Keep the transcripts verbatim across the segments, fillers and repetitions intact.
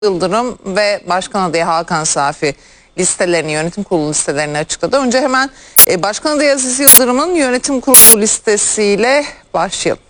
Yıldırım ve Başkan adayı Hakan Safi listelerini, yönetim kurulu listelerini açıkladı. Önce hemen e, Başkan adayı Aziz Yıldırım'ın yönetim kurulu listesiyle başlayalım.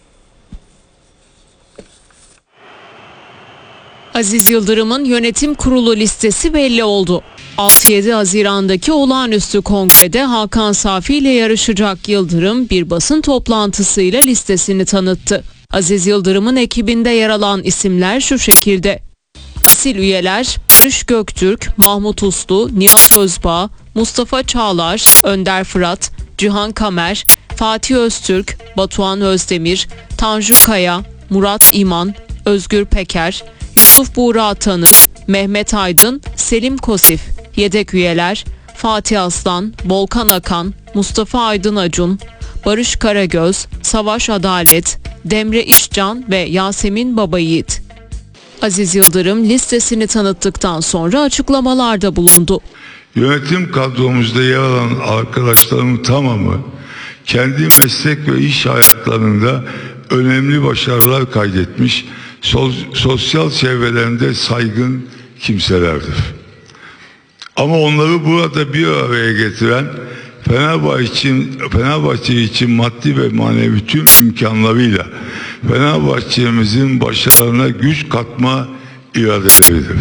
Aziz Yıldırım'ın yönetim kurulu listesi belli oldu. altı yedi Haziran'daki olağanüstü kongrede Hakan Safi ile yarışacak Yıldırım bir basın toplantısıyla listesini tanıttı. Aziz Yıldırım'ın ekibinde yer alan isimler şu şekilde: asil üyeler Barış Göktürk, Mahmut Uslu, Nihat Özbağ, Mustafa Çağlar, Önder Fırat, Cihan Kamer, Fatih Öztürk, Batuhan Özdemir, Tanju Kaya, Murat İman, Özgür Peker, Yusuf Buğra Tanır, Mehmet Aydın, Selim Kosif. Yedek üyeler Fatih Aslan, Volkan Akan, Mustafa Aydın Acun, Barış Karagöz, Savaş Adalet, Demre İşcan ve Yasemin Babayiğit. Aziz Yıldırım listesini tanıttıktan sonra açıklamalarda bulundu. Yönetim kadromuzda yer alan arkadaşlarımın tamamı kendi meslek ve iş hayatlarında önemli başarılar kaydetmiş, sosyal çevrelerinde saygın kimselerdir. Ama onları burada bir araya getiren Fenerbahçe için, Fenerbahçe için maddi ve manevi tüm imkanlarıyla Fenerbahçe'mizin başarılarına güç katma iradeleridir.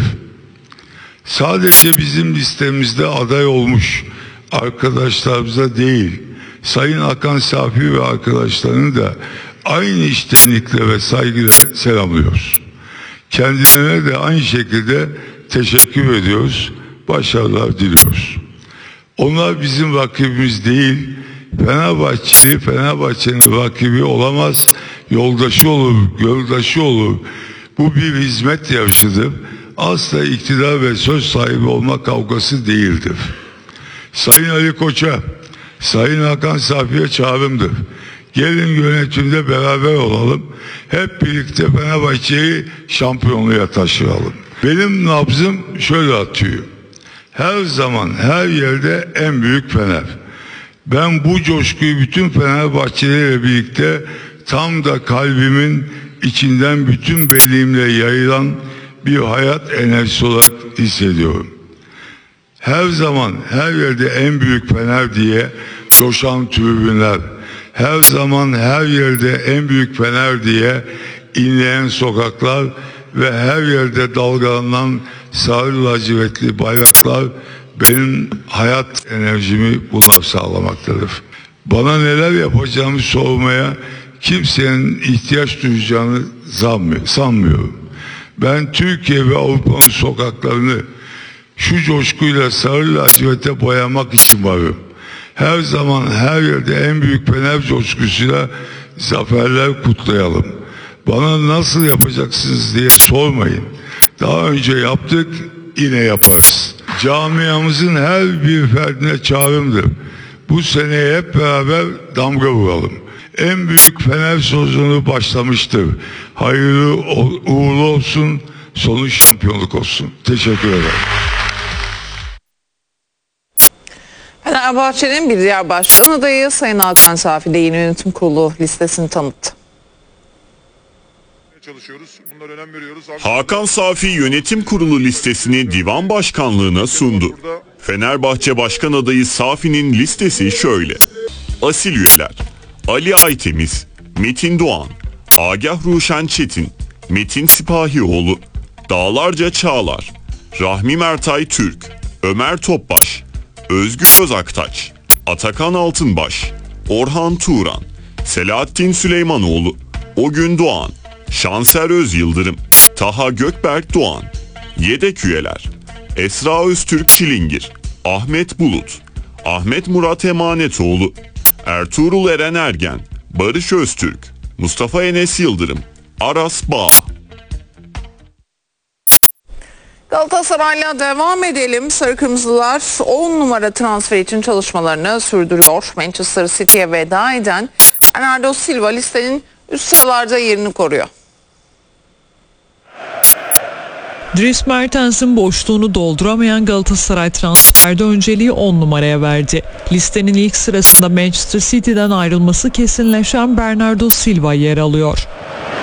Sadece bizim listemizde aday olmuş arkadaşlarımıza değil, Sayın Hakan Safi ve arkadaşlarını da aynı içtenlikle ve saygıyla selamlıyoruz. Kendilerine de aynı şekilde teşekkür ediyoruz, başarılar diliyoruz. Onlar bizim rakibimiz değil, Fenerbahçeli Fenerbahçe'nin rakibi olamaz, yoldaşı olur, yoldaşı olur. Bu bir hizmet yarışıdır. Asla iktidar ve söz sahibi olma kavgası değildir. Sayın Ali Koç'a, Sayın Hakan Safi'ye çağrımdır. Gelin yönetimde beraber olalım. Hep birlikte Fenerbahçe'yi şampiyonluğa taşıyalım. Benim nabzım şöyle atıyor: her zaman her yerde en büyük Fener. Ben bu coşkuyu bütün Fenerbahçelilerle birlikte tam da kalbimin içinden bütün benliğimle yayılan bir hayat enerjisi olarak hissediyorum. Her zaman her yerde en büyük Fener diye coşan tribünler, her zaman her yerde en büyük Fener diye inleyen sokaklar ve her yerde dalgalanan sarı lacivertli bayraklar benim hayat enerjimi bunlar sağlamaktadır. Bana neler yapacağımı sormaya kimsenin ihtiyaç duyacağını sanmıyorum. Ben Türkiye ve Avrupa'nın sokaklarını şu coşkuyla sarı laciverte boyamak için varım. Her zaman her yerde en büyük Fener coşkusuyla zaferler kutlayalım. Bana nasıl yapacaksınız diye sormayın. Daha önce yaptık, yine yaparız. Camiamızın her bir ferdine çağrımdır. Bu seneye hep beraber damga vuralım. En büyük Fener sezonu başlamıştır. Hayırlı uğurlu olsun, sonu şampiyonluk olsun. Teşekkür ederim. Fenerbahçe'nin bir diğer başkan adayı Sayın Hakan Safi de yeni yönetim kurulu listesini tanıttı. Bunlara önem veriyoruz. Hakan Safi yönetim kurulu listesini divan başkanlığına sundu. Fenerbahçe başkan adayı Safi'nin listesi şöyle: asil üyeler Ali Aytemiz, Metin Doğan, Agah Ruşen Çetin, Metin Sipahioğlu, Dağlarca Çağlar, Rahmi Mertay Türk, Ömer Topbaş, Özgür Özaktaş, Atakan Altınbaş, Orhan Turan, Selahattin Süleymanoğlu, Ogün Doğan, Şanser Özyıldırım, Taha Gökberk Doğan. Yedek üyeler Esra Öztürk Çilingir, Ahmet Bulut, Ahmet Murat Emanetoğlu, Ertuğrul Eren Ergen, Barış Öztürk, Mustafa Enes Yıldırım, Aras Bağ. Galatasaray'la devam edelim. Sarı Kırmızılar on numara transfer için çalışmalarını sürdürüyor. Manchester City'ye veda eden Bernardo Silva listenin üst sıralarda yerini koruyor. Dries Mertens'in boşluğunu dolduramayan Galatasaray transferde önceliği on numaraya verdi. Listenin ilk sırasında Manchester City'den ayrılması kesinleşen Bernardo Silva yer alıyor.